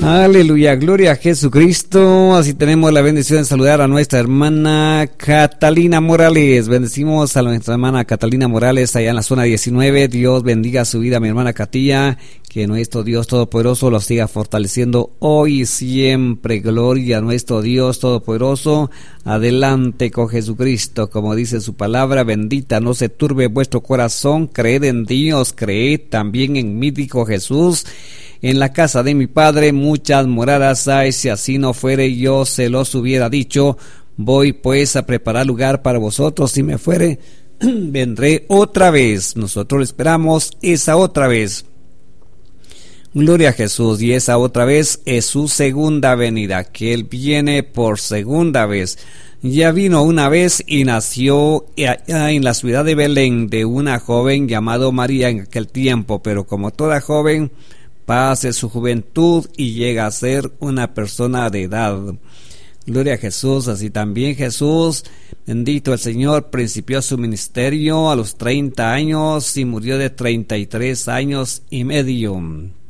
Aleluya, gloria a Jesucristo. Así tenemos la bendición de saludar a nuestra hermana Catalina Morales. Bendecimos a nuestra hermana Catalina Morales allá en la zona 19. Dios bendiga su vida, mi hermana Catilla. Que nuestro Dios Todopoderoso lo siga fortaleciendo hoy y siempre. Gloria a nuestro Dios Todopoderoso. Adelante con Jesucristo, como dice su palabra bendita. No se turbe vuestro corazón. Creed en Dios, creed también en mí, dijo Jesús. En la casa de mi Padre muchas moradas hay, si así no fuere yo se los hubiera dicho. Voy pues a preparar lugar para vosotros, si me fuere, vendré otra vez. Nosotros esperamos esa otra vez. Gloria a Jesús, y esa otra vez es su segunda venida, que Él viene por segunda vez. Ya vino una vez y nació en la ciudad de Belén de una joven llamada María en aquel tiempo, pero como toda joven, pase su juventud y llega a ser una persona de edad. Gloria a Jesús. Así también Jesús, bendito el Señor, principió su ministerio a los 30 años y murió de 33 años y medio.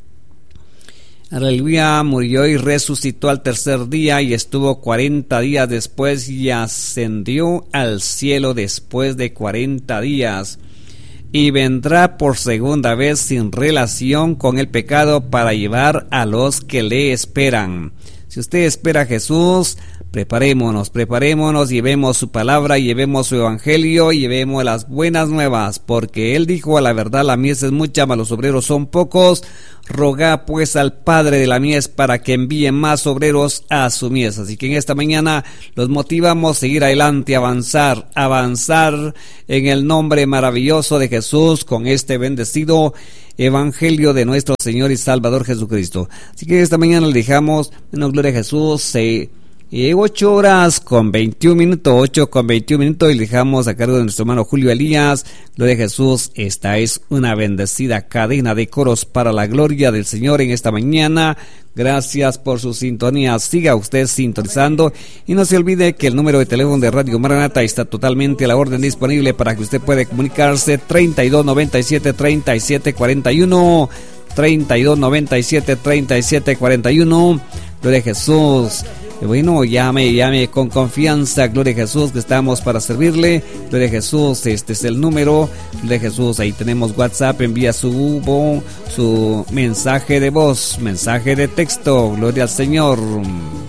Aleluya, murió y resucitó al tercer día y estuvo 40 días después y ascendió al cielo después de 40 días. Y vendrá por segunda vez sin relación con el pecado para llevar a los que le esperan. Si usted espera a Jesús, preparémonos, llevemos su palabra, llevemos su evangelio, llevemos las buenas nuevas, porque Él dijo: a la verdad la mies es mucha, mas los obreros son pocos. Rogad pues al Padre de la mies para que envíe más obreros a su mies. Así que en esta mañana los motivamos a seguir adelante, avanzar en el nombre maravilloso de Jesús con este bendecido evangelio de nuestro Señor y Salvador Jesucristo. Así que esta mañana le dejamos, gloria a Jesús, 8 horas con 21 minutos, y le dejamos a cargo de nuestro hermano Julio Elías. Gloria a Jesús, esta es una bendecida cadena de coros para la gloria del Señor en esta mañana. Gracias por su sintonía, siga usted sintonizando y no se olvide que el número de teléfono de Radio Maranatha está totalmente a la orden disponible para que usted pueda comunicarse. 3297-3741, 3297-3741. Gloria a Jesús. Bueno, llame con confianza, gloria a Jesús, que estamos para servirle. Gloria a Jesús, este es el número. Gloria a Jesús, ahí tenemos WhatsApp, envía su mensaje de voz, mensaje de texto. Gloria al Señor.